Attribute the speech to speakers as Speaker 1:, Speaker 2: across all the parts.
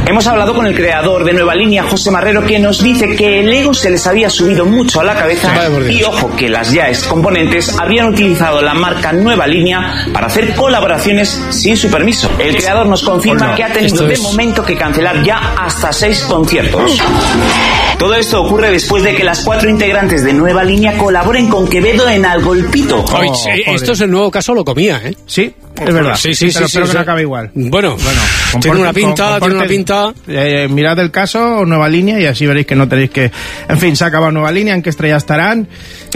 Speaker 1: Hemos hablado con el creador de Nueva Línea, José Marrero, que nos dice que el ego se les había subido mucho a la cabeza y, ojo, que las ya ex componentes habían utilizado la marca Nueva Línea para hacer colaboraciones sin su permiso. El creador nos confirma que ha tenido de momento que cancelar ya hasta 6 conciertos. Todo esto ocurre después de que las 4 integrantes de Nueva Línea colaboren con Quevedo en Al Golpito.
Speaker 2: Esto es el nuevo caso, lo comía, ¿eh?
Speaker 3: Sí, es verdad.
Speaker 2: Sí,
Speaker 3: pero espero que no acabe igual.
Speaker 2: Bueno, tiene una pinta.
Speaker 3: Mirad el caso, Nueva Línea, y así veréis que no tenéis que... En fin, se ha acabado Nueva Línea, ¿en qué estrella estarán?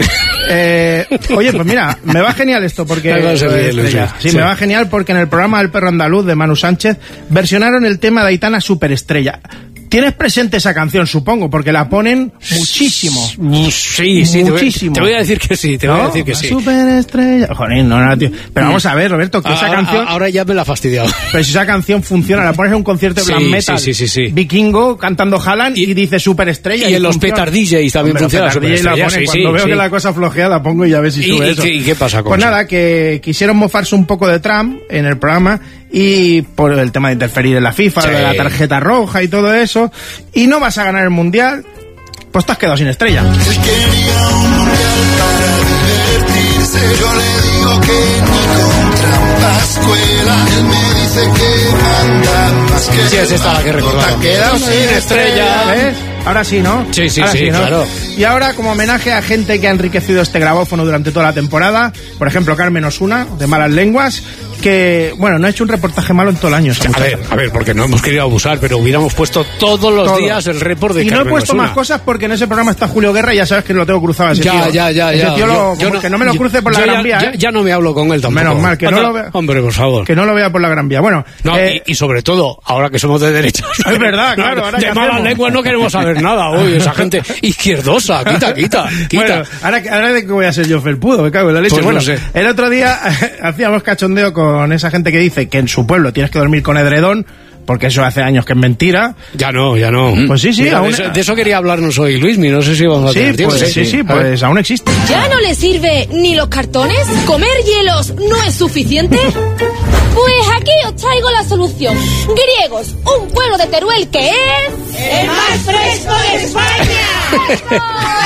Speaker 3: Oye, pues mira, me va genial esto porque... me va genial porque en el programa El Perro Andaluz de Manu Sánchez versionaron el tema de Aitana Superestrella. ¿Tienes presente esa canción, supongo? Porque la ponen muchísimo.
Speaker 2: Sí,
Speaker 3: muchísimo.
Speaker 2: Te voy a decir que sí, sí.
Speaker 3: Superestrella. Joder, no, tío. Pero vamos a ver, Roberto, que esa canción...
Speaker 2: Ahora ya me la ha fastidiado.
Speaker 3: Pero si esa canción funciona, la pones en un concierto de black metal,
Speaker 2: sí.
Speaker 3: vikingo, cantando Haaland y dice Superestrella.
Speaker 2: Y en los Petar DJs también funciona Superestrella.
Speaker 3: Cuando veo que la cosa flojea, la pongo y ya ves si sube eso.
Speaker 2: ¿Y qué pasa con
Speaker 3: Pues
Speaker 2: eso?
Speaker 3: nada, que quisieron mofarse un poco de Trump en el programa y por el tema de interferir en la FIFA, de la tarjeta roja y todo eso, y no vas a ganar el Mundial, pues te has quedado sin estrella.
Speaker 4: Él quería un Mundial para divertirse, yo le digo que ni con trampa escuela, él me dice que manda más que...
Speaker 2: Sí, es esta la que recordaba.
Speaker 3: Te has quedado sin estrella, ¿ves? Ahora sí, ¿no?
Speaker 2: Sí,
Speaker 3: ¿no?
Speaker 2: Claro.
Speaker 3: Y ahora, como homenaje a gente que ha enriquecido este grabófono durante toda la temporada, por ejemplo, Carmen Osuna, de Malas Lenguas, que, bueno, no ha hecho un reportaje malo en todo el año.
Speaker 2: A ver, porque no hemos querido abusar, pero hubiéramos puesto todos los días el report de Carmen Osuna.
Speaker 3: Y no he puesto más cosas porque en ese programa está Julio Guerra y ya sabes que lo tengo cruzado ese tío.
Speaker 2: Ya.
Speaker 3: Ese tío que no me lo cruce por la Gran Vía,
Speaker 2: Ya no me hablo con él tampoco.
Speaker 3: Menos mal, que no lo vea.
Speaker 2: Hombre, por favor.
Speaker 3: Que no lo vea por la Gran Vía. Bueno.
Speaker 2: No, y sobre todo, ahora que somos de derechas.
Speaker 3: Es verdad, claro. Ahora
Speaker 2: de Malas Lenguas no queremos saber nada hoy. Esa gente izquierdosa. Quita.
Speaker 3: Bueno, ahora de que voy a ser yo felpudo, me cago en la leche.
Speaker 2: Pues
Speaker 3: bueno,
Speaker 2: no sé.
Speaker 3: El otro día hacíamos cachondeo con esa gente que dice que en su pueblo tienes que dormir con edredón, porque eso hace años que es mentira.
Speaker 2: Ya no.
Speaker 3: Pues sí.
Speaker 2: Mira, de eso quería hablarnos hoy, Luismi. No sé si vamos a tener tiempo.
Speaker 3: Pues aún existe.
Speaker 5: ¿Ya no le sirve ni los cartones? ¿Comer hielos no es suficiente? Pues aquí os traigo la solución. Griegos, un pueblo de Teruel que es... ¡el más fresco de España!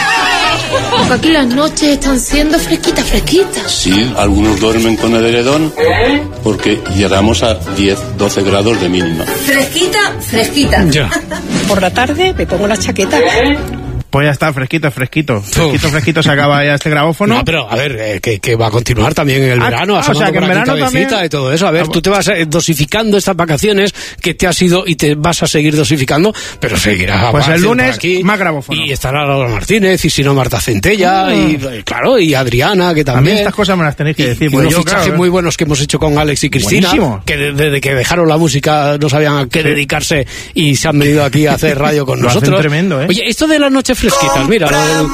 Speaker 5: Aquí las noches están siendo fresquitas.
Speaker 6: Sí, algunos duermen con edredón porque llegamos a 10-12 grados de mínima.
Speaker 5: Fresquita.
Speaker 2: Ya.
Speaker 7: Por la tarde me pongo la chaqueta.
Speaker 3: Pues ya está, fresquito. Fresquito se acaba ya este grabófono.
Speaker 2: No, pero a ver, que va a continuar también en el verano,
Speaker 3: o sea, que en verano también...
Speaker 2: y todo eso. A ver, tú te vas dosificando estas vacaciones que te has ido y te vas a seguir dosificando, pero seguirá.
Speaker 3: Pues el lunes aquí, más grabófono.
Speaker 2: Y estará Laura Martínez, y si no Marta Centella, y claro, y Adriana, que también.
Speaker 3: A mí estas cosas me las tenéis que decir.
Speaker 2: Y unos fichajes muy buenos que hemos hecho con Alex y Cristina, buenísimo, que desde que dejaron la música no sabían a qué dedicarse y se han venido aquí a hacer radio con nosotros.
Speaker 3: Hacen tremendo, ¿eh?
Speaker 2: Oye, esto de las noches fresquitas, mira,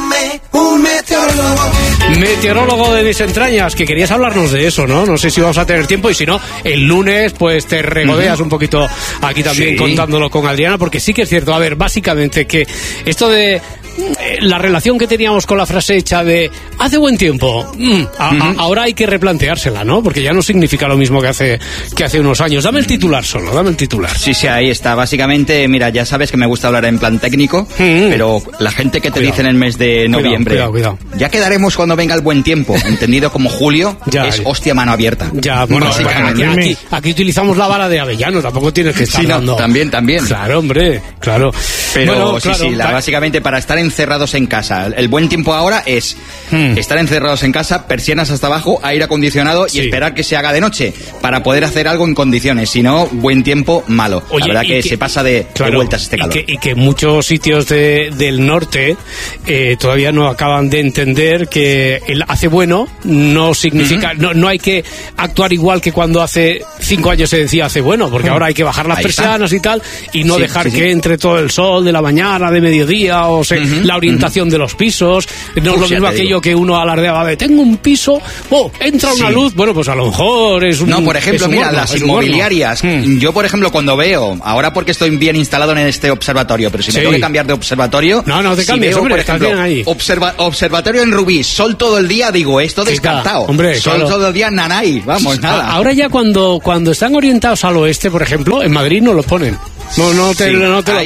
Speaker 4: un
Speaker 2: meteorólogo de mis entrañas, que querías hablarnos de eso, ¿no? No sé si vamos a tener tiempo, y si no, el lunes pues te regodeas un poquito aquí también contándolo con Adriana, porque sí que es cierto, a ver, básicamente que esto de la relación que teníamos con la frase hecha de hace buen tiempo, ahora hay que replanteársela, ¿no? Porque ya no significa lo mismo que hace unos años. Dame el titular solo, dame el titular.
Speaker 8: Sí, ahí está. Básicamente, mira, ya sabes que me gusta hablar en plan técnico, pero la gente que te dice en el mes de noviembre,
Speaker 2: cuidado.
Speaker 8: Ya quedaremos cuando venga el buen tiempo, entendido como julio, es hostia mano abierta.
Speaker 2: Ya, bueno, aquí utilizamos la vara de Avellano, tampoco tienes que estar dando...
Speaker 8: También.
Speaker 2: Claro, hombre, claro.
Speaker 8: Pero bueno, básicamente para estar encerrados en casa, el buen tiempo ahora es estar encerrados en casa, persianas hasta abajo, aire acondicionado y esperar que se haga de noche para poder hacer algo en condiciones. Si no, buen tiempo malo. Oye, la verdad que se pasa de vueltas este calor.
Speaker 2: Y que muchos sitios del norte todavía no acaban de entender que el hace bueno no significa, no hay que actuar igual que cuando hace 5 años se decía hace bueno, porque ahora hay que bajar las persianas y tal, y no dejar que entre todo el sol de la mañana, de mediodía, o la orientación de los pisos. No es lo mismo aquello que uno alardeaba de tengo un piso, entra una luz, bueno, pues a lo mejor es un...
Speaker 8: No, por ejemplo, mira, las inmobiliarias, yo por ejemplo cuando veo, ahora porque estoy bien instalado en este observatorio, pero si me tengo que cambiar de observatorio,
Speaker 2: no te cambies, hombre, por ejemplo, estás bien ahí.
Speaker 8: Observatorio en Rubí, sol todo el día, digo, esto descartado,
Speaker 2: hombre,
Speaker 8: sol todo el día, nanay, vamos, nada.
Speaker 2: Ahora ya cuando están orientados al oeste, por ejemplo, en Madrid no lo ponen. No te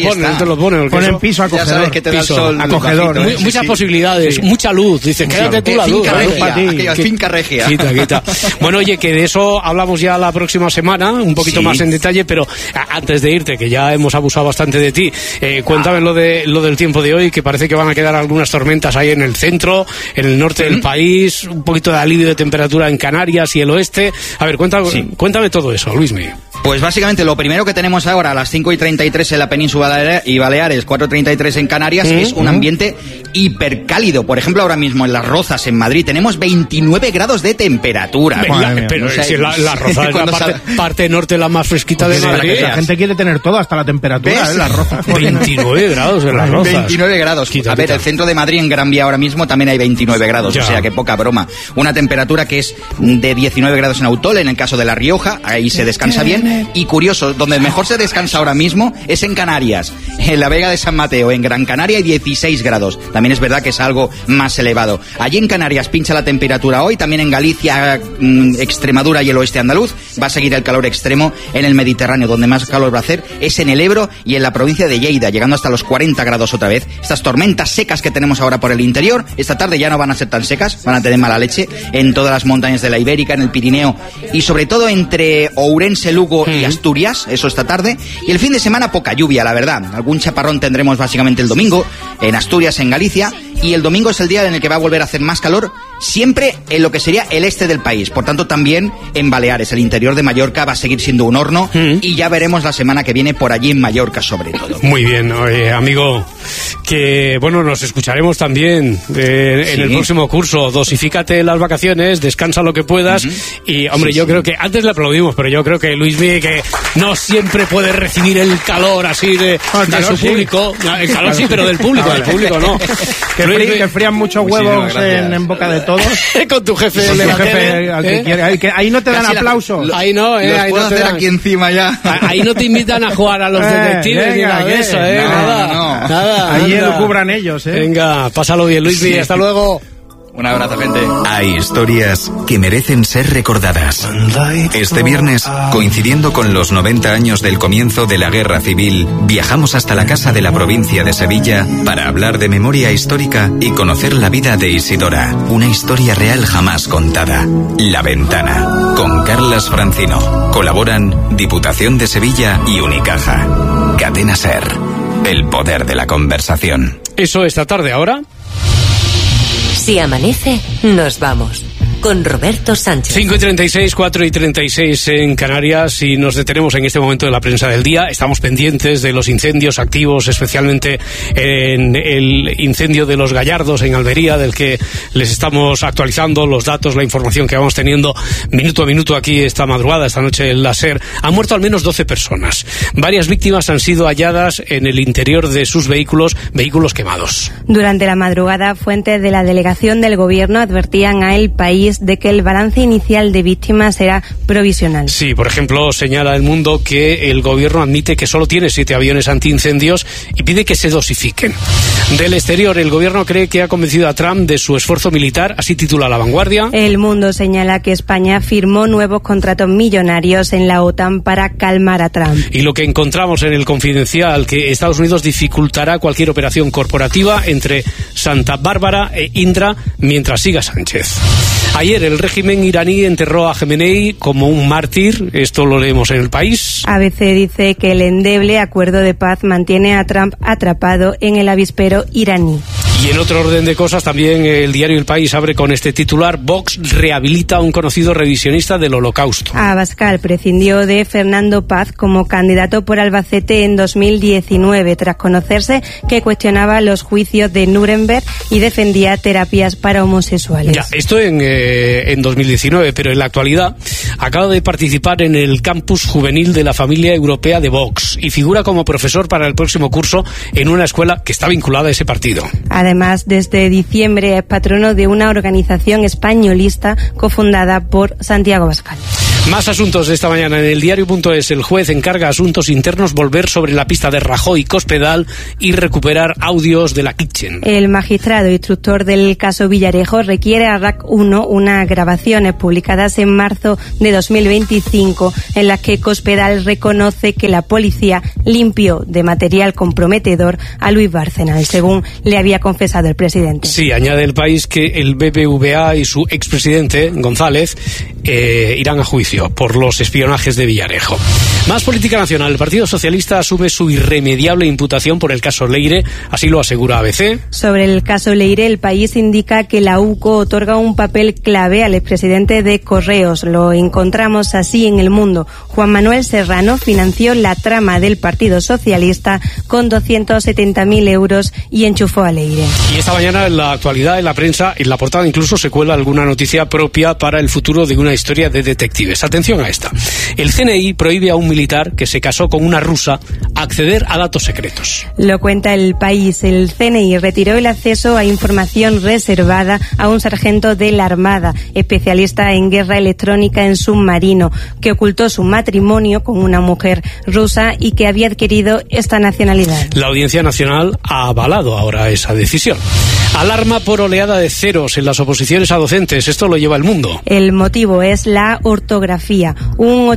Speaker 2: lo pone.
Speaker 3: Ponen piso acogedor.
Speaker 8: Ya sabes que te da el sol
Speaker 3: acogedor.
Speaker 8: bajito,
Speaker 2: Muchas posibilidades, mucha luz. Dices, quédate tú la luz.
Speaker 8: Finca regia.
Speaker 2: Quita. Bueno, oye, que de eso hablamos ya la próxima semana, un poquito más en detalle, pero antes de irte, que ya hemos abusado bastante de ti, cuéntame lo del tiempo de hoy, que parece que van a quedar algunas tormentas ahí en el centro, en el norte del país, un poquito de alivio de temperatura en Canarias y el oeste. A ver, cuéntame todo eso, Luismi.
Speaker 8: Pues básicamente lo primero que tenemos ahora a las 5:33 en la península y Baleares, 4:33 en Canarias, es un ambiente hipercálido. Por ejemplo, ahora mismo en Las Rozas, en Madrid, tenemos 29 grados de temperatura.
Speaker 2: Pero si la Rozas es la parte norte la más fresquita de Madrid.
Speaker 3: La gente quiere tener todo, hasta la temperatura, Las Rozas.
Speaker 2: 29 grados en Las Rozas.
Speaker 8: 29 grados. A ver, el centro de Madrid, en Gran Vía, ahora mismo también hay 29 grados, o sea que poca broma. Una temperatura que es de 19 grados en Autol, en el caso de La Rioja, ahí se descansa bien. Y curioso, donde mejor se descansa ahora mismo es en Canarias, en la Vega de San Mateo, en Gran Canaria, hay 16 grados. También es verdad que es algo más elevado. Allí en Canarias pincha la temperatura hoy, también en Galicia, Extremadura y el oeste andaluz va a seguir el calor extremo. En el Mediterráneo, donde más calor va a hacer, es en el Ebro y en la provincia de Lleida, llegando hasta los 40 grados otra vez. Estas tormentas secas que tenemos ahora por el interior, esta tarde ya no van a ser tan secas, van a tener mala leche en todas las montañas de la Ibérica, en el Pirineo y sobre todo entre Ourense, Lugo y Asturias, eso esta tarde. Y el fin de semana poca lluvia, la verdad. Algún chaparrón tendremos básicamente el domingo, en Asturias, en Galicia. Y el domingo es el día en el que va a volver a hacer más calor, siempre en lo que sería el este del país. Por tanto, también en Baleares. El interior de Mallorca va a seguir siendo un horno. Y ya veremos la semana que viene por allí en Mallorca, sobre todo.
Speaker 2: Muy bien, amigo. Que, bueno, nos escucharemos también en el próximo curso. Dosifícate las vacaciones, descansa lo que puedas. Y, hombre, yo creo que antes le aplaudimos, pero yo creo que Luismi, que no siempre puede recibir el calor así de su público. El calor sí, pero del público, del público no.
Speaker 3: Que frían muchos huevos en boca de todos.
Speaker 2: Con tu jefe.
Speaker 3: Con tu jefe, al que quiere. Ahí no te dan aplausos.
Speaker 2: Ahí no, ahí
Speaker 8: puedo hacer aquí encima ya.
Speaker 2: Ahí no te invitan a jugar a los detectives ni nada de eso, Nada.
Speaker 3: Allí lo cubran ellos,
Speaker 2: Venga, pásalo bien, Luismi, hasta luego.
Speaker 8: Un abrazo, gente.
Speaker 9: Hay historias que merecen ser recordadas. Este viernes, coincidiendo con los 90 años del comienzo de la Guerra Civil, viajamos hasta la Casa de la Provincia de Sevilla para hablar de memoria histórica y conocer la vida de Isidora, una historia real jamás contada. La Ventana, con Carlas Francino. Colaboran Diputación de Sevilla y Unicaja. Cadena SER, el poder de la conversación.
Speaker 2: Eso esta tarde, ahora.
Speaker 10: Si amanece, nos vamos. Con Roberto Sánchez.
Speaker 2: 5:36, 4:36 en Canarias, y nos detenemos en este momento de la prensa del día. Estamos pendientes de los incendios activos, especialmente en el incendio de Los Gallardos en Almería, del que les estamos actualizando los datos, la información que vamos teniendo minuto a minuto aquí esta madrugada, esta noche en la SER. Han muerto al menos 12 personas. Varias víctimas han sido halladas en el interior de sus vehículos quemados.
Speaker 11: Durante la madrugada, fuentes de la delegación del gobierno advertían a El País de que el balance inicial de víctimas era provisional.
Speaker 2: Sí, por ejemplo, señala El Mundo que el gobierno admite que solo tiene 7 aviones antiincendios y pide que se dosifiquen. Del exterior, el gobierno cree que ha convencido a Trump de su esfuerzo militar, así titula La Vanguardia.
Speaker 11: El Mundo señala que España firmó nuevos contratos millonarios en la OTAN para calmar a Trump.
Speaker 2: Y lo que encontramos en El Confidencial, que Estados Unidos dificultará cualquier operación corporativa entre Santa Bárbara e Indra mientras siga Sánchez. Ayer el régimen iraní enterró a Jamenei como un mártir. Esto lo leemos en El País.
Speaker 11: ABC dice que el endeble acuerdo de paz mantiene a Trump atrapado en el avispero iraní.
Speaker 2: Y en otro orden de cosas, también el diario El País abre con este titular: Vox rehabilita a un conocido revisionista del Holocausto.
Speaker 11: Abascal prescindió de Fernando Paz como candidato por Albacete en 2019, tras conocerse que cuestionaba los juicios de Nuremberg y defendía terapias para homosexuales.
Speaker 2: Ya, esto en 2019, pero en la actualidad acaba de participar en el campus juvenil de la familia europea de Vox y figura como profesor para el próximo curso en una escuela que está vinculada a ese partido.
Speaker 11: Además, desde diciembre es patrono de una organización españolista cofundada por Santiago Abascal.
Speaker 2: Más asuntos de esta mañana. En el diario.es, el juez encarga a Asuntos Internos volver sobre la pista de Rajoy y Cospedal y recuperar audios de la Kitchen.
Speaker 11: El magistrado instructor del caso Villarejo requiere a RAC1 unas grabaciones publicadas en marzo de 2025 en las que Cospedal reconoce que la policía limpió de material comprometedor a Luis Bárcenas, según le había confesado el presidente.
Speaker 2: Sí, añade El País que el BBVA y su expresidente, González, irán a juicio por los espionajes de Villarejo. Más política nacional. El Partido Socialista asume su irremediable imputación por el caso Leire, así lo asegura ABC.
Speaker 11: Sobre el caso Leire, El País indica que la UCO otorga un papel clave al expresidente de Correos. Lo encontramos así en El Mundo. Juan Manuel Serrano financió la trama del Partido Socialista con 270.000 euros y enchufó a Leire.
Speaker 2: Y esta mañana en la actualidad, en la prensa, en la portada incluso se cuela alguna noticia propia para el futuro de una historia de detectives. Atención a esta. El CNI prohíbe a un militar que se casó con una rusa acceder a datos secretos.
Speaker 11: Lo cuenta El País. El CNI retiró el acceso a información reservada a un sargento de la Armada, especialista en guerra electrónica en submarino, que ocultó su matrimonio con una mujer rusa y que había adquirido esta nacionalidad.
Speaker 2: La Audiencia Nacional ha avalado ahora esa decisión. Alarma por oleada de ceros en las oposiciones a docentes. Esto lo lleva El Mundo.
Speaker 11: El motivo es la ortografía. Un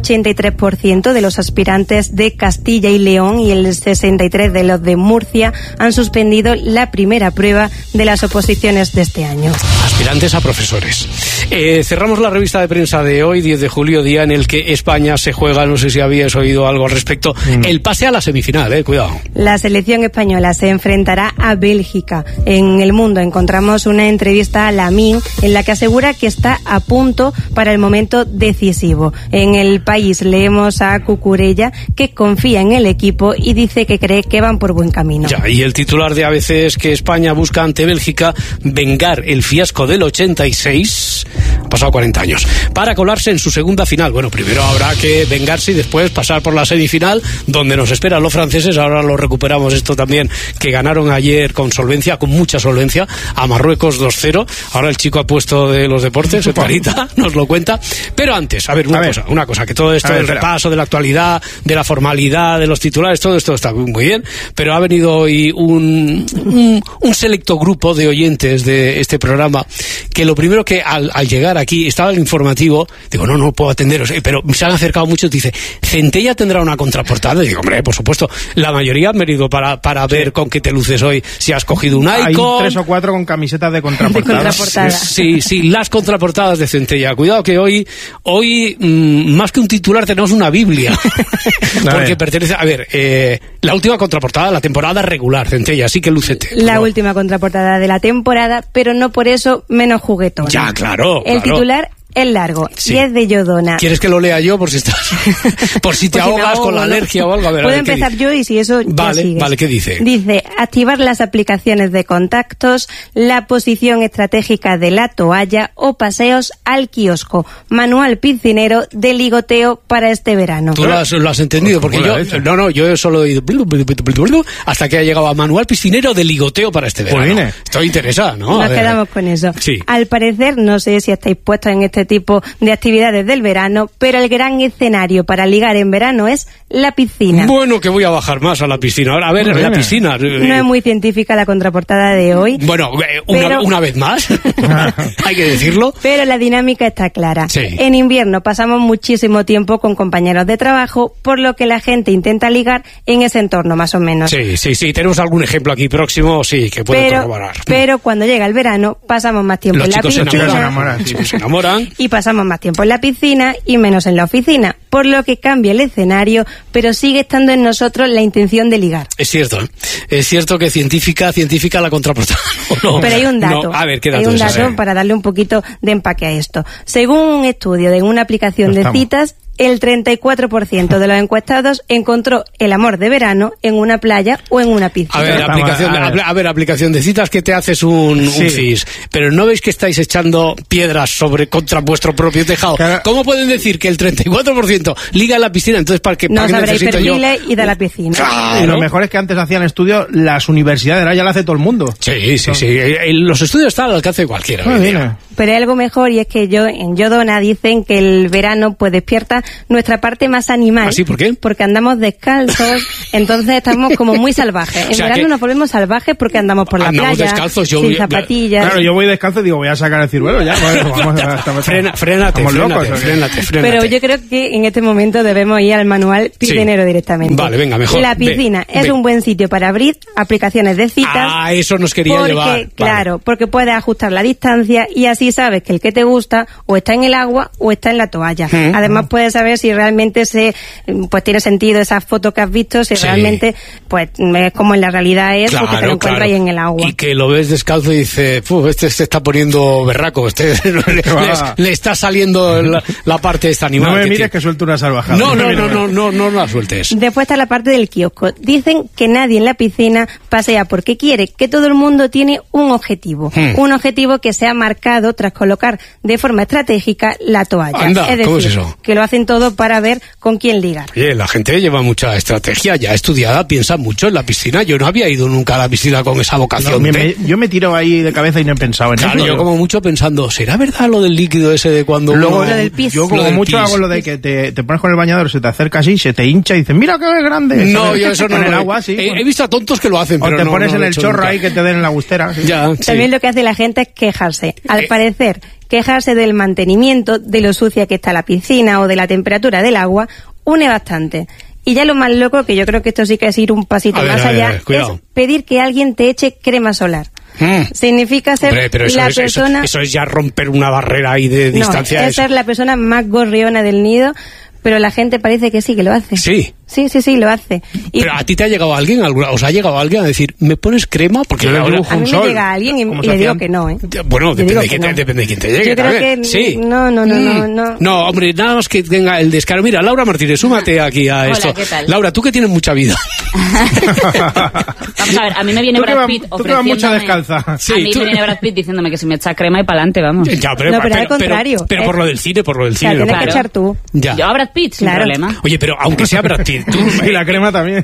Speaker 11: 83% de los aspirantes de Castilla y León y el 63% de los de Murcia han suspendido la primera prueba de las oposiciones de este año.
Speaker 2: Aspirantes a profesores. Cerramos la revista de prensa de hoy, 10 de julio, día en el que España se juega, no sé si habías oído algo al respecto, el pase a la semifinal, cuidado.
Speaker 11: La selección española se enfrentará a Bélgica. En El Mundo encontramos una entrevista a Lamine en la que asegura que está a punto para el momento decisivo. En El País leemos a Cucurella que confía en el equipo y dice que cree que van por buen camino.
Speaker 2: Ya, y el titular de ABC es que España busca ante Bélgica vengar el fiasco del 86, han pasado 40 años, para colarse en su segunda final. Bueno, primero habrá que vengarse y después pasar por la semifinal, donde nos esperan los franceses. Ahora lo recuperamos esto también, que ganaron ayer con solvencia, con mucha solvencia, a Marruecos 2-0. Ahora el chico apuesto de los deportes, Parita, nos lo cuenta. Pero antes, a ver, una cosa, que todo esto del repaso de la actualidad, de la formalidad, de los titulares, todo esto está muy bien, pero ha venido hoy un selecto grupo de oyentes de este programa, que lo primero que al llegar aquí estaba el informativo, digo, no puedo atenderos, pero se han acercado muchos, dice, ¿Centella tendrá una contraportada? Y digo, hombre, por supuesto, la mayoría han venido para ver con qué te luces hoy, si has cogido un icon.
Speaker 3: Hay 3 o 4 con camisetas de contraportadas.
Speaker 2: Sí, las contraportadas de Centella. Cuidado que hoy más que un titular tenemos una Biblia. Porque pertenece, la última contraportada, la temporada regular, Centella, así que lúcete.
Speaker 11: La última contraportada de la temporada, pero no por eso menos juguetón.
Speaker 2: Ya, claro.
Speaker 11: El titular es largo, y es de Yodona.
Speaker 2: ¿Quieres que lo lea yo por si te ahogas con la alergia o algo? A ver,
Speaker 11: puedo empezar yo y si eso ya sigues.
Speaker 2: Vale, ¿qué dice?
Speaker 11: Dice, activar las aplicaciones de contactos, la posición estratégica de la toalla o paseos al kiosco. Manual piscinero de ligoteo para este verano.
Speaker 2: Tú lo has entendido, porque yo solo he ido hasta que ha llegado a manual piscinero de ligoteo para este verano. Estoy interesado, ¿no?
Speaker 11: Nos quedamos con eso.
Speaker 2: Sí.
Speaker 11: Al parecer, no sé si estáis puestos en este tipo de actividades del verano, pero el gran escenario para ligar en verano es la piscina.
Speaker 2: Bueno, que voy a bajar más a la piscina. Ahora, a ver, la piscina.
Speaker 11: No es muy científica la contraportada de hoy.
Speaker 2: Bueno, una vez más, hay que decirlo.
Speaker 11: Pero la dinámica está clara.
Speaker 2: Sí.
Speaker 11: En invierno pasamos muchísimo tiempo con compañeros de trabajo, por lo que la gente intenta ligar en ese entorno, más o menos.
Speaker 2: Sí. Tenemos algún ejemplo aquí próximo, que puede corroborar.
Speaker 11: Pero cuando llega el verano, pasamos más tiempo en la piscina.
Speaker 2: Se enamoran.
Speaker 11: Y pasamos más tiempo en la piscina y menos en la oficina, por lo que cambia el escenario, pero sigue estando en nosotros la intención de ligar.
Speaker 2: Es cierto que científica la contraportada. No,
Speaker 11: pero hay un dato.
Speaker 2: No. A ver, ¿qué dato
Speaker 11: hay un dato para darle un poquito de empaque a esto. Según un estudio de una aplicación de citas, el 34% de los encuestados encontró el amor de verano en una playa o en una piscina.
Speaker 2: Aplicación de citas que te haces un CIS. Pero ¿no veis que estáis echando piedras contra vuestro propio tejado? Claro. ¿Cómo pueden decir que el 34% liga en la piscina? Entonces, ¿para qué necesito yo?
Speaker 11: Y da la piscina.
Speaker 3: Claro. Y lo mejor es que antes hacían estudios, las universidades, ahora ya lo hace todo el mundo.
Speaker 2: Sí. Los estudios están al alcance de cualquiera.
Speaker 11: Pero hay algo mejor, y es que en Yodona dicen que el verano pues despierta nuestra parte más animal.
Speaker 2: ¿Ah, sí? ¿Por qué?
Speaker 11: Porque andamos descalzos, entonces estamos como muy salvajes. En verano nos volvemos salvajes porque andamos por la playa,
Speaker 2: descalzos,
Speaker 11: sin zapatillas.
Speaker 3: Claro, yo voy descalzo y digo, voy a sacar el ciruelo ya.
Speaker 2: Frénate.
Speaker 11: Pero yo creo que en este momento debemos ir al manual piscinero directamente.
Speaker 2: Vale, venga, mejor.
Speaker 11: La piscina es un buen sitio para abrir aplicaciones de citas.
Speaker 2: Ah, eso nos quería llevar.
Speaker 11: Claro, porque puedes ajustar la distancia y así sabes que el que te gusta o está en el agua o está en la toalla. Además puedes saber si realmente pues tiene sentido esa foto que has visto, si realmente pues es como en la realidad es, porque te lo encuentras ahí en el agua.
Speaker 2: Y que lo ves descalzo y dices, este se está poniendo berraco, le está saliendo la parte de este animal.
Speaker 3: No me mires que suelto una salvajada.
Speaker 2: No la sueltes.
Speaker 11: Después está la parte del kiosco. Dicen que nadie en la piscina pasea porque quiere, que todo el mundo tiene un objetivo. Un objetivo que se ha marcado tras colocar de forma estratégica la toalla.
Speaker 2: Anda,
Speaker 11: es decir,
Speaker 2: ¿cómo es eso?
Speaker 11: Que lo hacen todo para ver con quién ligar.
Speaker 2: Oye, la gente lleva mucha estrategia ya estudiada, piensa mucho en la piscina. Yo no había ido nunca a la piscina con esa vocación.
Speaker 3: Yo me tiro ahí de cabeza y no he pensado en eso.
Speaker 2: Claro, yo como mucho pensando, ¿será verdad lo del líquido ese de cuando
Speaker 3: luego yo como mucho hago lo de que te pones con el bañador, se te acerca así, se te hincha y dices, mira qué grande.
Speaker 2: No, yo eso no.
Speaker 3: En el agua, sí.
Speaker 2: He visto a tontos que lo hacen, pero
Speaker 3: te pones en el chorro ahí que te den en la gustera.
Speaker 2: Sí.
Speaker 11: También lo que hace la gente es quejarse. Al parecer, quejarse del mantenimiento, de lo sucia que está la piscina o de la temperatura del agua, une bastante. Y ya lo más loco, que yo creo que esto sí que es ir un pasito más allá, es pedir que alguien te eche crema solar. Significa ser persona...
Speaker 2: Eso es ya romper una barrera ahí de distancia.
Speaker 11: Es ser la persona más gorriona del nido, pero la gente parece que sí, que lo hace.
Speaker 2: Sí.
Speaker 11: Sí, lo hace.
Speaker 2: Pero ¿a ti te ha llegado alguien, os ha llegado alguien a decir, ¿me pones crema? Porque
Speaker 11: a mí me llega alguien y le digo que no, ¿eh?
Speaker 2: Bueno, depende de quién te llegue.
Speaker 11: Yo creo que
Speaker 2: sí.
Speaker 11: No.
Speaker 2: No, hombre, nada más que tenga el descaro. Mira, Laura Martínez, súmate aquí a esto.
Speaker 12: Hola, ¿qué tal?
Speaker 2: Laura, tú que tienes mucha vida.
Speaker 12: Vamos a ver, a mí me viene Brad Pitt ofreciéndome...
Speaker 3: mucha descalza.
Speaker 12: Sí, a mí me viene Brad Pitt diciéndome que si me echa crema y pa'lante, vamos.
Speaker 2: Ya, pero
Speaker 11: al contrario.
Speaker 2: Pero por lo del cine,
Speaker 11: tienes que echar tú.
Speaker 2: Ya.
Speaker 12: Yo a Brad Pitt, sin problema.
Speaker 2: Oye, pero aunque sea Brad Pitt, tú...
Speaker 3: Y la crema también.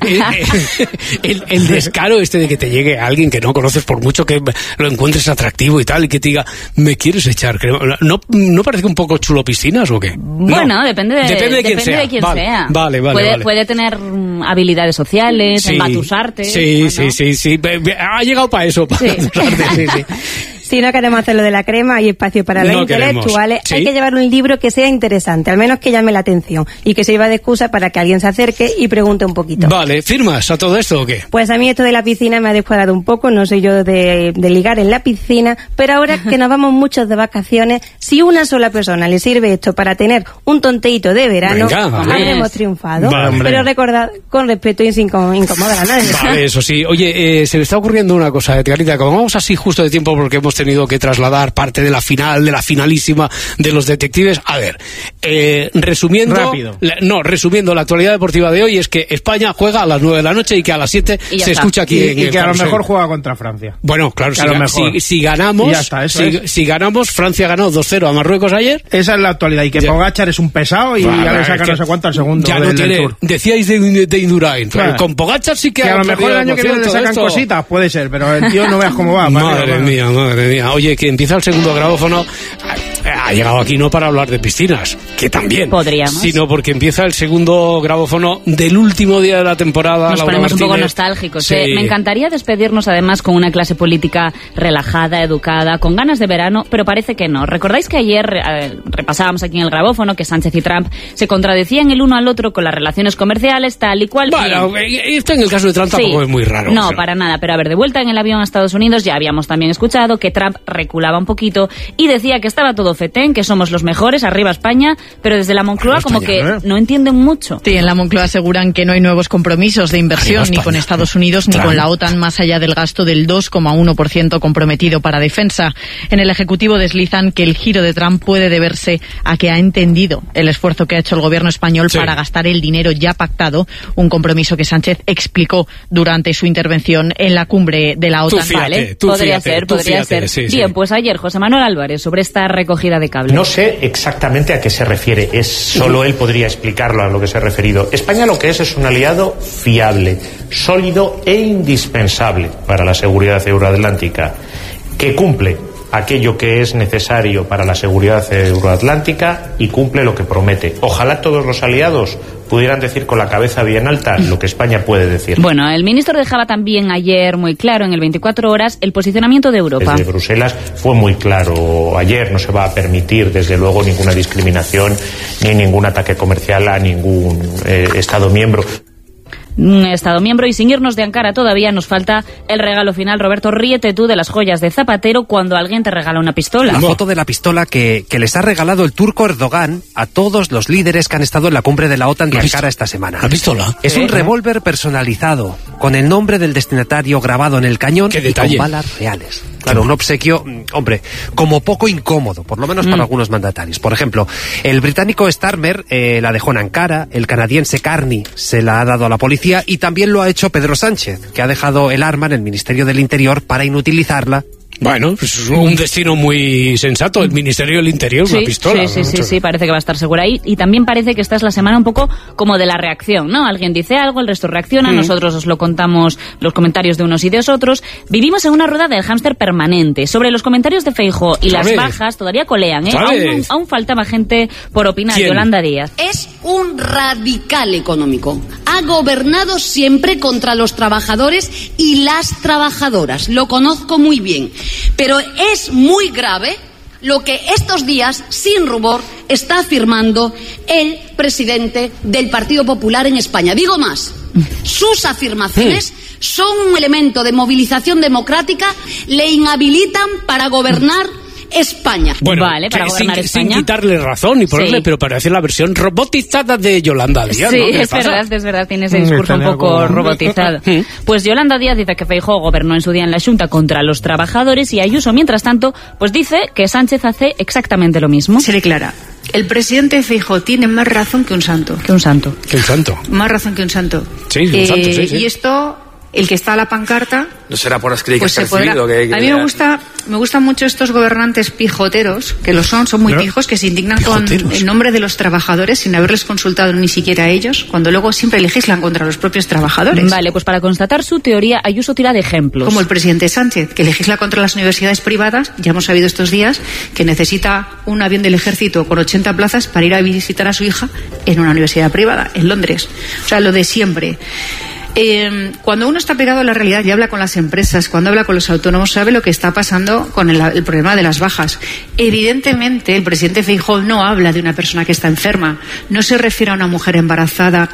Speaker 2: El descaro de que te llegue alguien que no conoces, por mucho que lo encuentres atractivo y tal, y que te diga, ¿me quieres echar crema? ¿No parece un poco chulo piscinas o qué?
Speaker 12: Bueno, depende de quién sea.
Speaker 2: Vale.
Speaker 12: Puede tener habilidades sociales, engatusarte.
Speaker 2: Sí. Ha llegado para eso, para engatusarte, sí.
Speaker 11: Si no queremos hacer lo de la crema, hay espacio para los intelectuales. ¿Sí? Hay que llevar un libro que sea interesante, al menos que llame la atención y que sirva de excusa para que alguien se acerque y pregunte un poquito.
Speaker 2: Vale, ¿firmas a todo esto o qué?
Speaker 11: Pues a mí esto de la piscina me ha descuadrado un poco, no soy yo de ligar en la piscina, pero ahora que nos vamos muchos de vacaciones, si una sola persona le sirve esto para tener un tonteíto de verano, habremos triunfado. Vale, pero recordad, con respeto y sin incomodar a nadie.
Speaker 2: Vale, eso sí. Oye, se me está ocurriendo una cosa, Edgarita, como vamos así justo de tiempo porque hemos tenido que trasladar parte de la finalísima de los detectives. A ver, resumiendo la actualidad deportiva de hoy es que España juega a las 9 de la noche y que a las 7 se escucha aquí
Speaker 3: y que a lo mejor juega contra Francia.
Speaker 2: Bueno, claro, si ganamos, si ganamos, Francia ganó 2-0 a Marruecos ayer.
Speaker 3: Esa es la actualidad, y que Pogačar es un pesado y ya le saca no sé cuánto al segundo.
Speaker 2: Ya no tiene, decíais de Indurain, con Pogačar sí que
Speaker 3: a lo mejor el año que viene le sacan cositas, puede ser, pero el tío no veas cómo va.
Speaker 2: Madre mía. Oye, que empieza el segundo grabófono. Ha llegado aquí no para hablar de piscinas, que también
Speaker 12: podríamos,
Speaker 2: sino porque empieza el segundo grabófono del último día de la temporada.
Speaker 12: Nos ponemos un poco nostálgicos. Sí. Me encantaría despedirnos además con una clase política relajada, educada, con ganas de verano, pero parece que no. ¿Recordáis que ayer repasábamos aquí en el grabófono que Sánchez y Trump se contradecían el uno al otro con las relaciones comerciales, tal y cual?
Speaker 2: Bueno, esto en el caso de Trump tampoco es muy raro.
Speaker 12: No, para nada, pero a ver, de vuelta en el avión a Estados Unidos ya habíamos también escuchado que Trump reculaba un poquito y decía que estaba todo fetén, que somos los mejores, arriba España, pero desde la Moncloa como que no entienden mucho.
Speaker 13: Sí, en la Moncloa aseguran que no hay nuevos compromisos de inversión ni con Estados Unidos ni con la OTAN, más allá del gasto del 2,1% comprometido para defensa. En el Ejecutivo deslizan que el giro de Trump puede deberse a que ha entendido el esfuerzo que ha hecho el gobierno español para gastar el dinero ya pactado, un compromiso que Sánchez explicó durante su intervención en la cumbre de la OTAN.
Speaker 12: Podría ser. Sí, bien, pues ayer José Manuel Álvarez sobre esta recogida de cable.
Speaker 14: No sé exactamente a qué se refiere, solo él podría explicarlo a lo que se ha referido. España lo que es un aliado fiable, sólido e indispensable para la seguridad euroatlántica, que cumple aquello que es necesario para la seguridad euroatlántica y cumple lo que promete. Ojalá todos los aliados pudieran decir con la cabeza bien alta lo que España puede decir.
Speaker 12: Bueno, el ministro dejaba también ayer muy claro en el 24 horas el posicionamiento de Europa.
Speaker 14: Desde Bruselas fue muy claro ayer, no se va a permitir desde luego ninguna discriminación ni ningún ataque comercial a ningún Estado miembro.
Speaker 12: Un Estado miembro, y sin irnos de Ankara todavía nos falta el regalo final. Roberto, ríete tú de las joyas de Zapatero cuando alguien te regala una pistola.
Speaker 15: La foto de la pistola que les ha regalado el turco Erdogan a todos los líderes que han estado en la cumbre de la OTAN de Ankara esta semana.
Speaker 2: ¿La pistola?
Speaker 15: Es un revólver personalizado, con el nombre del destinatario grabado en el cañón y con balas reales. Claro, un obsequio, hombre, como poco incómodo, por lo menos para algunos mandatarios. Por ejemplo, el británico Starmer la dejó en Ankara, el canadiense Carney se la ha dado a la policía, y también lo ha hecho Pedro Sánchez, que ha dejado el arma en el Ministerio del Interior para inutilizarla.
Speaker 2: Bueno, pues es un destino muy sensato, el Ministerio del Interior, una pistola.
Speaker 12: Sí, parece que va a estar segura ahí. Y también parece que esta es la semana un poco como de la reacción, ¿no? Alguien dice algo, el resto reacciona, nosotros os lo contamos, los comentarios de unos y de otros. Vivimos en una rueda del hámster permanente. Sobre los comentarios de Feijóo y las bajas, todavía colean, ¿eh? Aún faltaba gente por opinar.
Speaker 16: ¿Quién?
Speaker 12: Yolanda Díaz.
Speaker 16: Es un radical económico. Ha gobernado siempre contra los trabajadores y las trabajadoras. Lo conozco muy bien. Pero es muy grave lo que estos días, sin rubor, está afirmando el presidente del Partido Popular en España. Digo más, sus afirmaciones son un elemento de movilización democrática, le inhabilitan para gobernar España.
Speaker 2: Bueno,
Speaker 12: vale, para gobernar España.
Speaker 2: Sin quitarle razón y ponerle, pero para decir la versión robotizada de Yolanda Díaz.
Speaker 12: Sí,
Speaker 2: ¿no?
Speaker 12: es verdad, tiene ese discurso un poco robotizado. Pues Yolanda Díaz dice que Feijóo gobernó en su día en la Xunta contra los trabajadores, y Ayuso, mientras tanto, pues dice que Sánchez hace exactamente lo mismo.
Speaker 17: Se declara: el presidente Feijóo tiene más razón que un santo.
Speaker 12: Que un santo.
Speaker 17: Más razón que un santo.
Speaker 2: Sí, un santo, sí.
Speaker 17: Y esto, el que está a la pancarta...
Speaker 15: No será por las críticas
Speaker 17: pues
Speaker 15: que ha recibido.
Speaker 17: A mí me gustan mucho estos gobernantes pijoteros, que lo son muy pijos, que se indignan con el nombre de los trabajadores sin haberles consultado ni siquiera a ellos, cuando luego siempre legislan contra los propios trabajadores.
Speaker 12: Vale, pues para constatar su teoría, Ayuso tira de ejemplos.
Speaker 17: Como el presidente Sánchez, que legisla contra las universidades privadas. Ya hemos sabido estos días que necesita un avión del ejército con 80 plazas para ir a visitar a su hija en una universidad privada, en Londres. O sea, lo de siempre. Cuando uno está pegado a la realidad y habla con las empresas, cuando habla con los autónomos, sabe lo que está pasando con el problema de las bajas. Evidentemente, el presidente Feijóo no habla de una persona que está enferma, no se refiere a una mujer embarazada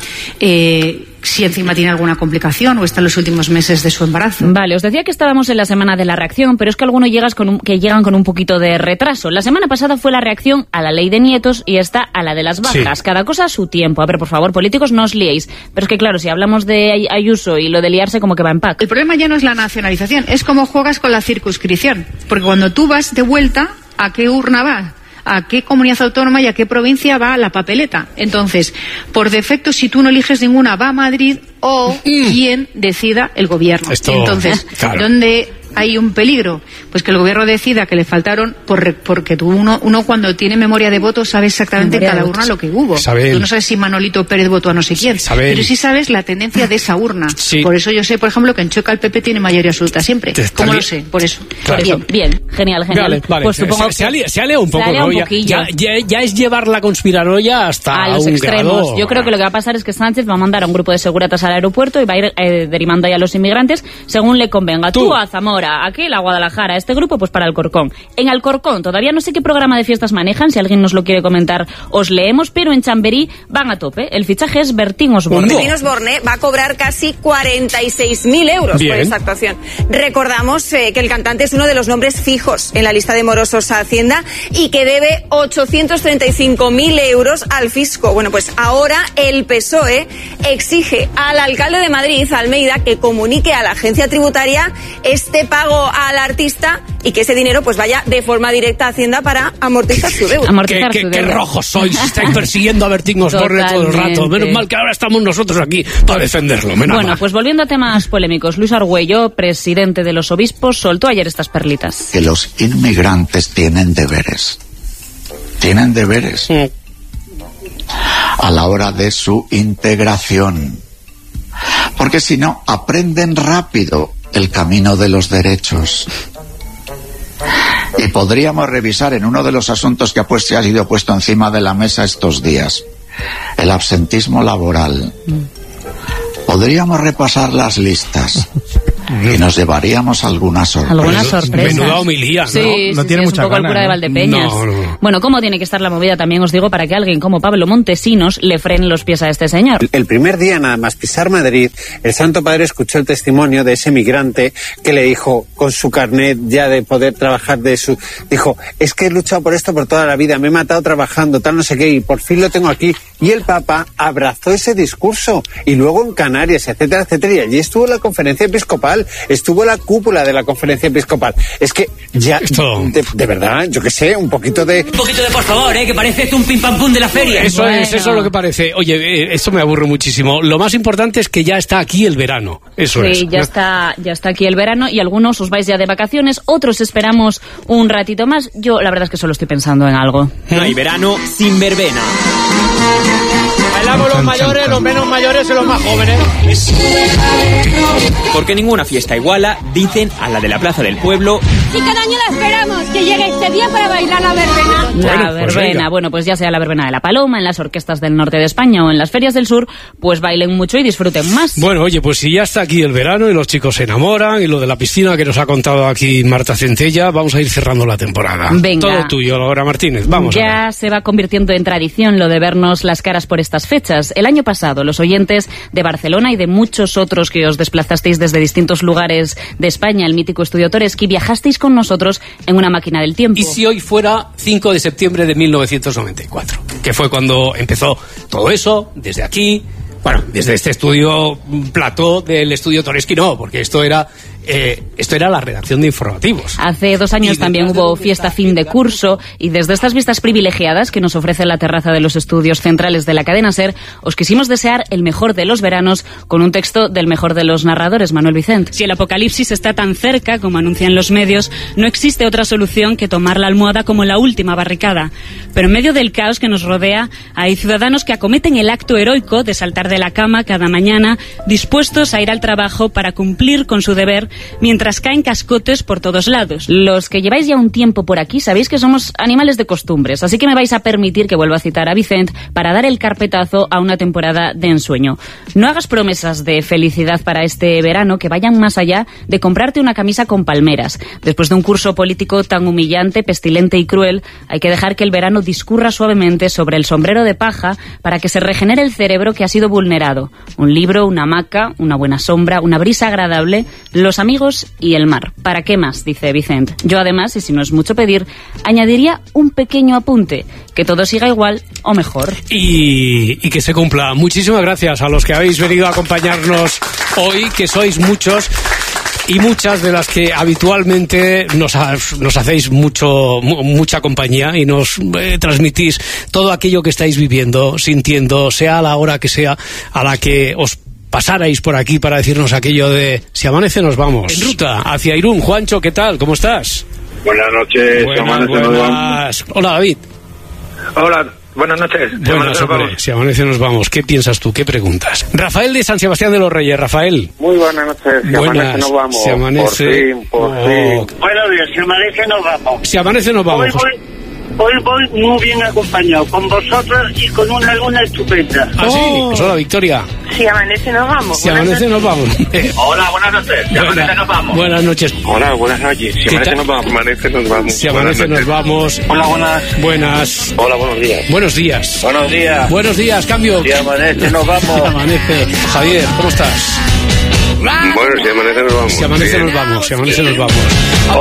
Speaker 17: si encima tiene alguna complicación o está en los últimos meses de su embarazo.
Speaker 12: Vale, os decía que estábamos en la semana de la reacción, pero es que algunos llegan con un poquito de retraso. La semana pasada fue la reacción a la ley de nietos y esta a la de las bajas. Sí. Cada cosa a su tiempo. A ver, por favor, políticos, no os liéis. Pero es que claro, si hablamos de Ayuso y lo de liarse, como que va en pack.
Speaker 17: El problema ya no es la nacionalización, es cómo juegas con la circunscripción. Porque cuando tú vas de vuelta, ¿a qué urna vas? ¿A qué comunidad autónoma y a qué provincia va la papeleta? Entonces, por defecto, si tú no eliges ninguna, va a Madrid o quien decida el gobierno. Entonces, claro. ¿Dónde hay un peligro? Pues que el gobierno decida que le faltaron, porque uno cuando tiene memoria de votos sabe exactamente en cada urna lo que hubo. Tú no sabes si Manolito Pérez votó a no sé quién, pero sí sabes la tendencia de esa urna. Sí. Por eso yo sé, por ejemplo, que en Chueca el PP tiene mayoría absoluta siempre. ¿Cómo lo sé? Por eso.
Speaker 12: Claro. Bien, genial.
Speaker 2: Vale.
Speaker 12: Pues supongo
Speaker 2: se ha liado un poco, ¿no? Ya es llevar la conspiranoia hasta
Speaker 12: a los extremos. Grado. Yo creo que lo que va a pasar es que Sánchez va a mandar a un grupo de seguratas al aeropuerto y va a ir derivando ahí a los inmigrantes según le convenga. Tú a Zamora, aquí a Guadalajara, este grupo pues para Alcorcón. En Alcorcón todavía no sé qué programa de fiestas manejan, si alguien nos lo quiere comentar os leemos, pero en Chamberí van a tope. El fichaje es Bertín Osborne.
Speaker 18: Bertín Osborne va a cobrar casi 46.000 euros por esta actuación. Recordamos que el cantante es uno de los nombres fijos en la lista de morosos a Hacienda y que debe 835.000 euros al fisco. Bueno, pues ahora el PSOE exige al alcalde de Madrid, Almeida, que comunique a la agencia tributaria este pago al artista y que ese dinero pues vaya de forma directa a Hacienda para amortizar su deuda.
Speaker 2: Qué rojos sois, estáis persiguiendo a Bertín Osborne todo el rato. Menos mal que ahora estamos nosotros aquí para defenderlo.
Speaker 12: Bueno, pues volviendo a temas polémicos, Luis Argüello, presidente de los obispos, soltó ayer estas perlitas.
Speaker 19: Que los inmigrantes tienen deberes. Tienen deberes a la hora de su integración. Porque si no, aprenden rápido el camino de los derechos. Y podríamos revisar en uno de los asuntos que ha sido puesto encima de la mesa estos días, el absentismo laboral. Podríamos repasar las listas y nos llevaríamos alguna sorpresa.
Speaker 12: Alguna sorpresa.
Speaker 2: Menuda homilía, ¿no?
Speaker 12: Sí,
Speaker 2: no tiene
Speaker 12: es
Speaker 2: mucha
Speaker 12: un poco
Speaker 2: gana,
Speaker 12: el cura de Valdepeñas.
Speaker 2: No.
Speaker 12: Bueno, ¿cómo tiene que estar la movida? También os digo, para que alguien como Pablo Montesinos le frene los pies a este señor.
Speaker 20: El primer día, nada más pisar Madrid, el Santo Padre escuchó el testimonio de ese migrante que le dijo, con su carnet ya de poder trabajar dijo, es que he luchado por esto por toda la vida, me he matado trabajando, tal no sé qué, y por fin lo tengo aquí. Y el Papa abrazó ese discurso, y luego en Canarias, etcétera, etcétera, y allí estuvo la conferencia episcopal, estuvo la cúpula de la conferencia episcopal. Es que ya, de verdad, yo qué sé, un poquito de
Speaker 21: por favor, que parece un pim pam pum de la feria.
Speaker 2: Eso es lo que parece. Oye, esto me aburre muchísimo. Lo más importante es que ya está aquí el verano. Eso es.
Speaker 12: Sí, ya está aquí el verano y algunos os vais ya de vacaciones, otros esperamos un ratito más. Yo la verdad es que solo estoy pensando en algo.
Speaker 21: No hay verano sin verbena.
Speaker 22: Bailamos los mayores, los menos mayores y los más jóvenes.
Speaker 21: Porque ninguna fiesta iguala, dicen, a la de la Plaza del Pueblo.
Speaker 5: Y cada año la esperamos, que llegue este día para bailar la verbena.
Speaker 12: La verbena, bueno, pues ya sea la verbena de la Paloma, en las orquestas del norte de España o en las ferias del sur, pues bailen mucho y disfruten más.
Speaker 2: Bueno, oye, pues si ya está aquí el verano y los chicos se enamoran y lo de la piscina que nos ha contado aquí Marta Centella, vamos a ir cerrando la temporada.
Speaker 12: Venga.
Speaker 2: Todo tuyo, Laura Martínez, vamos.
Speaker 12: Ya se va convirtiendo en tradición lo de vernos las caras por estas fechas. El año pasado, los oyentes de Barcelona y de muchos otros que os desplazasteis desde distintos lugares de España, el mítico Estudio Toresky, viajasteis con nosotros en una máquina del tiempo.
Speaker 2: ¿Y si hoy fuera 5 de septiembre de 1994? Que fue cuando empezó todo eso, desde aquí, bueno, desde este estudio plató del Estudio Toresky, no, porque esto era la redacción de informativos.
Speaker 12: Hace 2 años también hubo fiesta fin de curso y desde estas vistas privilegiadas que nos ofrece la terraza de los estudios centrales de la cadena SER, os quisimos desear el mejor de los veranos con un texto del mejor de los narradores, Manuel Vicent.
Speaker 23: Si el apocalipsis está tan cerca, como anuncian los medios, no existe otra solución que tomar la almohada como la última barricada. Pero en medio del caos que nos rodea, hay ciudadanos que acometen el acto heroico de saltar de la cama cada mañana, dispuestos a ir al trabajo para cumplir con su deber, mientras caen cascotes por todos lados.
Speaker 12: Los que lleváis ya un tiempo por aquí sabéis que somos animales de costumbres, así que me vais a permitir que vuelva a citar a Vicent para dar el carpetazo a una temporada de ensueño. No hagas promesas de felicidad para este verano que vayan más allá de comprarte una camisa con palmeras. Después de un curso político tan humillante, pestilente y cruel, hay que dejar que el verano discurra suavemente sobre el sombrero de paja para que se regenere el cerebro que ha sido vulnerado. Un libro, una hamaca, una buena sombra, una brisa agradable, los amigos y el mar. ¿Para qué más?, dice Vicent. Yo además, y si no es mucho pedir, añadiría un pequeño apunte, que todo siga igual o mejor.
Speaker 2: Y que se cumpla. Muchísimas gracias a los que habéis venido a acompañarnos hoy, que sois muchos y muchas de las que habitualmente nos hacéis mucha compañía y nos transmitís todo aquello que estáis viviendo, sintiendo, sea a la hora que sea a la que os pasarais por aquí para decirnos aquello de si amanece nos vamos. En ruta hacia Irún. Juancho, ¿qué tal? ¿Cómo estás?
Speaker 24: Buenas noches.
Speaker 2: Buenas. Hola, David.
Speaker 24: Hola. Buenas noches.
Speaker 2: Buenas, hombre. Si amanece nos vamos. ¿Qué piensas tú? ¿Qué preguntas? Rafael de San Sebastián de los Reyes. Rafael.
Speaker 24: Muy buenas noches. Si amanece nos vamos.
Speaker 2: Si amanece.
Speaker 24: Por fin.
Speaker 25: Buenos días. Si amanece nos vamos.
Speaker 2: Si amanece nos vamos.
Speaker 25: Hoy voy muy bien acompañado, con vosotros y con una luna estupenda.
Speaker 2: ¿Ah, sí? Pues hola, Victoria.
Speaker 25: Si amanece nos vamos.
Speaker 2: Si amanece nos vamos.
Speaker 25: Hola, buenas noches. Si amanece nos vamos.
Speaker 2: Buenas noches.
Speaker 24: Hola, buenas noches. Si amanece nos vamos. Amanece nos vamos.
Speaker 2: Si amanece nos vamos.
Speaker 24: Hola, buenas.
Speaker 2: Buenas.
Speaker 24: Hola, buenos días.
Speaker 2: Buenos días.
Speaker 24: Buenos días.
Speaker 2: Buenos días, cambio.
Speaker 24: Si amanece nos vamos.
Speaker 2: Si amanece. Javier, ¿cómo estás?
Speaker 24: Bueno, si amanece nos vamos.
Speaker 2: Si amanece nos vamos. Si amanece nos vamos.